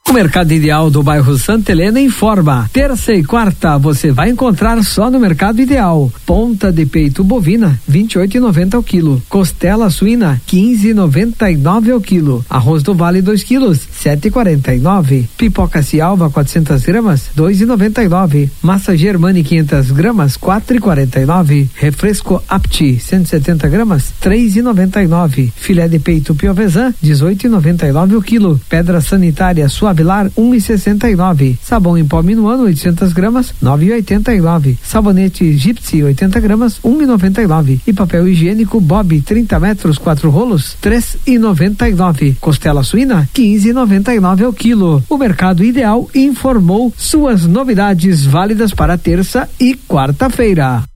O Mercado Ideal do bairro Santa Helena informa: terça e quarta você vai encontrar só no Mercado Ideal. Ponta de peito bovina, 28,90 ao quilo. Costela suína, 15,99 ao quilo. Arroz do Vale, 2 quilos, 7,49. Pipoca Cialva, 400 gramas, 2,99. Massa Germani, 500 gramas, 4,49. Refresco Apti, 170 gramas, 3,99. Filé de peito Piovesan, 18,99 ao quilo. Pedra sanitária Suavilar, 1,69. Sabão em pó Minuano, 800 gramas, 9,89. Sabonete Gypsy, 80 gramas, 1,99. E papel higiênico Bob, 30 metros, 4 rolos, 3,99. Costela suína, 15,99 ao quilo. O Mercado Ideal informou suas novidades válidas para terça e quarta-feira.